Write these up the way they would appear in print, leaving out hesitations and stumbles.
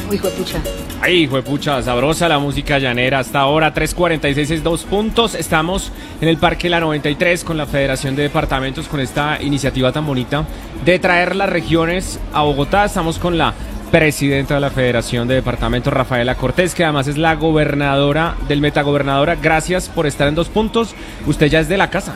Uy, juepucha. Ay, juepucha, sabrosa la música llanera. Hasta ahora, 3:46, es 2 puntos. Estamos en el Parque La 93 con la Federación de Departamentos, con esta iniciativa tan bonita de traer las regiones a Bogotá. Estamos con la presidenta de la Federación de Departamentos, Rafaela Cortés, que además es la gobernadora del Metagobernadora. Gracias por estar en 2 puntos. Usted ya es de la casa.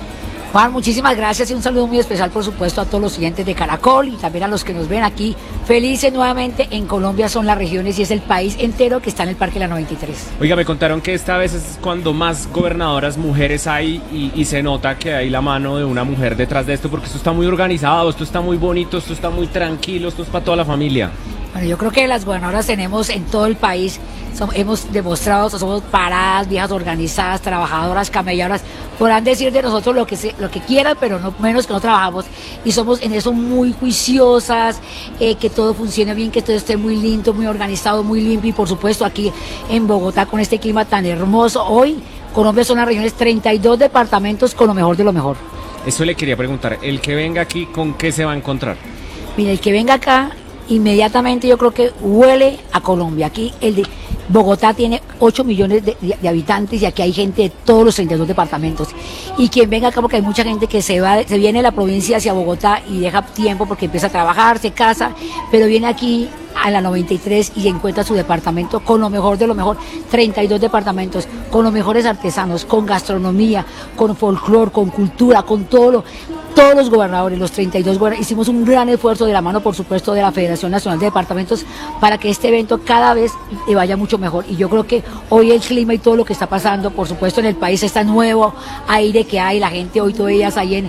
Juan, muchísimas gracias y un saludo muy especial, por supuesto, a todos los siguientes de Caracol y también a los que nos ven aquí. Felices nuevamente. En Colombia son las regiones y es el país entero que está en el Parque La 93. Oiga, me contaron que esta vez es cuando más gobernadoras mujeres hay y se nota que hay la mano de una mujer detrás de esto, porque esto está muy organizado, esto está muy bonito, esto está muy tranquilo, esto es para toda la familia. Bueno, yo creo que las gobernadoras tenemos en todo el país, hemos demostrado que somos paradas, viejas organizadas, trabajadoras, camelladoras. Podrán decir de nosotros lo que quieran, pero no menos que no trabajamos. Y somos en eso muy juiciosas, que todo funcione bien, que todo esté muy lindo, muy organizado, muy limpio. Y por supuesto aquí en Bogotá con este clima tan hermoso. Hoy Colombia son las regiones 32 departamentos con lo mejor de lo mejor. Eso le quería preguntar, el que venga aquí, ¿con qué se va a encontrar? Mira, el que venga acá inmediatamente yo creo que huele a Colombia. Aquí Bogotá tiene 8 millones de habitantes y aquí hay gente de todos los 32 departamentos. Y quien venga acá, porque hay mucha gente que se viene de la provincia hacia Bogotá y deja tiempo porque empieza a trabajar, se casa, pero viene aquí a la 93 y encuentra su departamento con lo mejor de lo mejor, 32 departamentos, con los mejores artesanos, con gastronomía, con folclor, con cultura, con todos los gobernadores, los 32 gobernadores. Hicimos un gran esfuerzo de la mano, por supuesto, de la Federación Nacional de Departamentos para que este evento cada vez le vaya mucho mejor. Y yo creo que hoy el clima y todo lo que está pasando, por supuesto, en el país, este nuevo aire que hay, la gente hoy, todas ellas ahí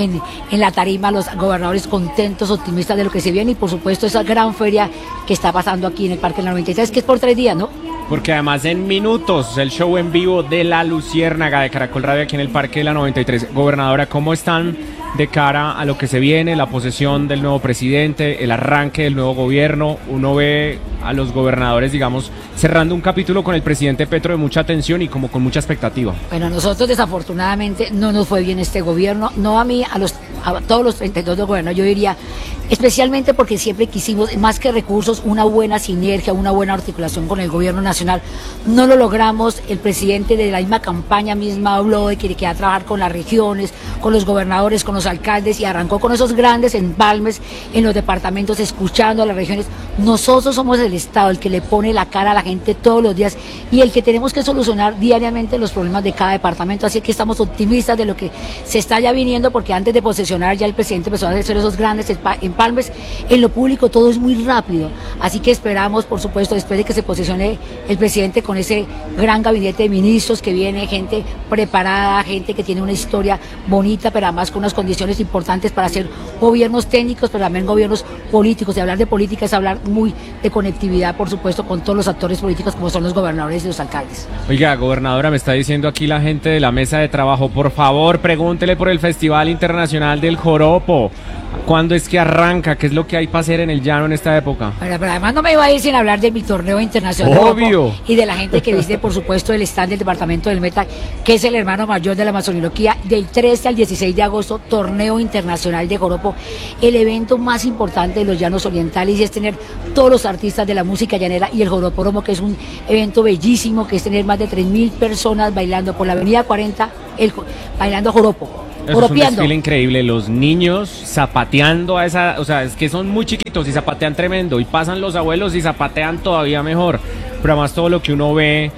en la tarima, los gobernadores contentos, optimistas de lo que se viene y, por supuesto, esa gran feria que está pasando aquí en el Parque La 93, que es por 3 días, ¿no? Porque además en minutos el show en vivo de La Luciérnaga de Caracol Radio aquí en el Parque de La 93. Gobernadora, ¿cómo están de cara a lo que se viene, la posesión del nuevo presidente, el arranque del nuevo gobierno? Uno ve a los gobernadores, digamos, cerrando un capítulo con el presidente Petro de mucha tensión y como con mucha expectativa. Bueno, a nosotros desafortunadamente no nos fue bien este gobierno, no a mí, a todos los 32 de gobierno, yo diría, especialmente porque siempre quisimos, más que recursos, una buena sinergia, una buena articulación con el gobierno nacional. No lo logramos. El presidente de la misma campaña misma habló de que quería trabajar con las regiones, con los gobernadores, con los alcaldes y arrancó con esos grandes empalmes en los departamentos, escuchando a las regiones. Nosotros somos el Estado, el que le pone la cara a la gente todos los días y el que tenemos que solucionar diariamente los problemas de cada departamento. Así que estamos optimistas de lo que se está ya viniendo, porque antes de posesionar ya el presidente empezó a hacer esos grandes empalmes. En lo público todo es muy rápido, así que esperamos, por supuesto, después de que se posesione el presidente con ese gran gabinete de ministros que viene, gente preparada, gente que tiene una historia bonita, pero además con unas condiciones importantes para hacer gobiernos técnicos, pero también gobiernos políticos. Y hablar de política es hablar muy de conectividad, por supuesto, con todos los actores políticos como son los gobernadores y los alcaldes. Oiga, gobernadora, me está diciendo aquí la gente de la mesa de trabajo, por favor, pregúntele por el Festival Internacional del Joropo. ¿Cuándo es que arranca? ¿Qué es lo que hay para hacer en el llano en esta época? Pero además no me iba a ir sin hablar de mi torneo internacional. Obvio. Y de la gente que viste, por supuesto, el stand del departamento del Meta, que es el hermano mayor de la Amazoniloquía, del 13 al 16 de agosto, torneo internacional de joropo, el evento más importante de los llanos orientales, y es tener todos los artistas de la música llanera y el joropódromo, que es un evento bellísimo, que es tener más de 3.000 personas bailando por la avenida 40, bailando joropo. Eso es un desfile increíble, los niños zapateando a esa, o sea, es que son muy chiquitos y zapatean tremendo, y pasan los abuelos y zapatean todavía mejor, pero además todo lo que uno ve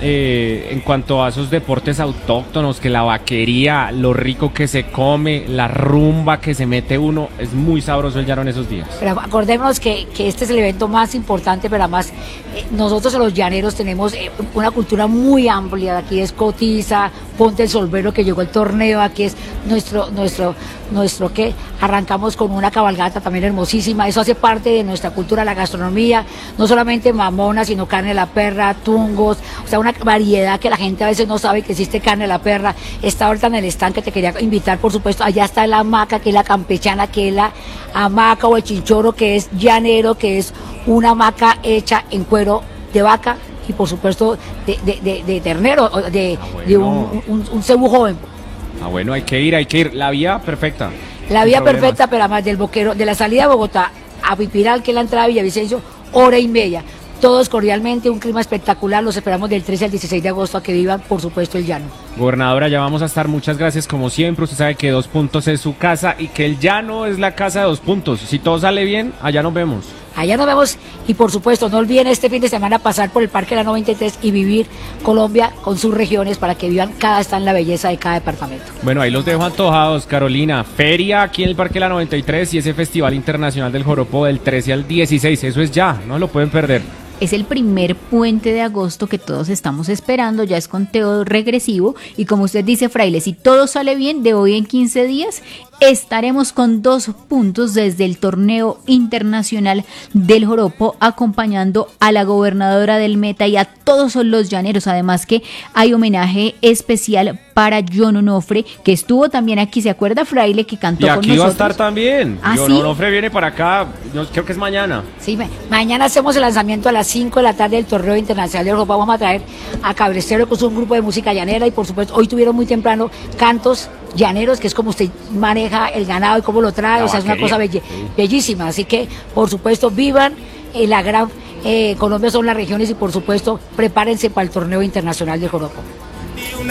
en cuanto a esos deportes autóctonos, que la vaquería, lo rico que se come, la rumba que se mete uno, es muy sabroso el llano en esos días. Pero acordémonos que este es el evento más importante, pero además nosotros los llaneros tenemos una cultura muy amplia. Aquí es Cotiza, Ponte el Solvero, que llegó el torneo, aquí es nuestro que arrancamos con una cabalgata también hermosísima. Eso hace parte de nuestra cultura, la gastronomía, no solamente mamona, sino carne de la perra, tungos, o sea, una variedad que la gente a veces no sabe que existe carne de la perra. Está ahorita en el stand, que te quería invitar, por supuesto. Allá está la hamaca, que es la campechana, que es la hamaca, o el chinchorro, que es llanero, que es una hamaca hecha en cuero de vaca y por supuesto de ternero, de un cebú joven. Ah, bueno, hay que ir, la vía perfecta. La vía perfecta, pero además del Boquero, de la salida de Bogotá a Pipiral, que es la entrada de Villavicencio, hora y media. Todos cordialmente, un clima espectacular, los esperamos del 13 al 16 de agosto a que vivan, por supuesto, el llano. Gobernadora, ya vamos a estar, muchas gracias como siempre, usted sabe que 2 Puntos es su casa y que el llano es la casa de 2 Puntos, si todo sale bien, allá nos vemos. Allá nos vemos y por supuesto no olviden este fin de semana pasar por el Parque La 93 y vivir Colombia con sus regiones para que vivan cada estado en la belleza de cada departamento. Bueno, ahí los dejo antojados, Carolina. Feria aquí en el Parque La 93 y ese Festival Internacional del Joropo del 13 al 16, eso es ya, no lo pueden perder. Es el primer puente de agosto que todos estamos esperando, ya es conteo regresivo y como usted dice, Fraile, si todo sale bien, de hoy en 15 días estaremos con 2 puntos desde el torneo internacional del Joropo acompañando a la gobernadora del Meta y a todos los llaneros, además que hay homenaje especial para John Onofre, que estuvo también aquí, ¿se acuerda, Fraile, que cantó con nosotros? Y aquí va a estar también, ¿Ah, John sí? Onofre viene para acá, creo que es mañana. Sí, mañana hacemos el lanzamiento a las 5 de la tarde del torneo internacional del Joropo. Vamos a traer a Cabrestero, que es un grupo de música llanera, y por supuesto hoy tuvieron muy temprano cantos llaneros, que es como usted maneja el ganado y cómo lo trae, o sea, es una cosa bellísima, así que por supuesto vivan la gran Colombia, son las regiones y por supuesto prepárense para el torneo internacional de Joropo.